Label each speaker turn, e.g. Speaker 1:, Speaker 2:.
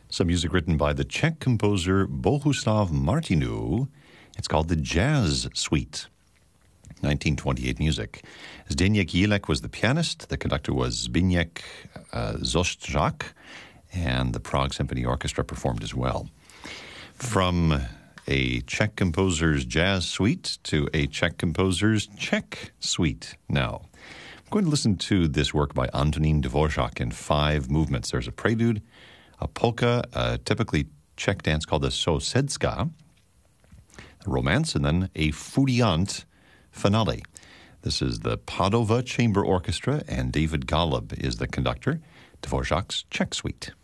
Speaker 1: Some music written by the Czech composer Bohuslav Martinu. It's called the Jazz Suite. 1928 music. Zdeněk Jílek was the pianist. The conductor was Zbigněk Zostřák, and the Prague Symphony Orchestra performed as well. From a Czech composer's jazz suite to a Czech composer's Czech suite now. I'm going to listen to this work by Antonín Dvořák in 5 movements. There's a prelude, a polka, a typically Czech dance called the sousedska, a romance, and then a fudiant finale. This is the Padova Chamber Orchestra, and David Golub is the conductor. Dvořák's Czech Suite.